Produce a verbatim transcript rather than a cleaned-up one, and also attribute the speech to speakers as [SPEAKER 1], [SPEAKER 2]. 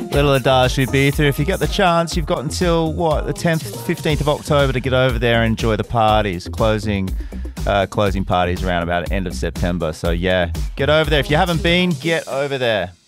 [SPEAKER 1] Little Adage Ibiza. If you get the chance, you've got until, what, the tenth, fifteenth of October to get over there and enjoy the parties. Closing uh, closing parties around about end of September. So, yeah, get over there. If you haven't been, get over there.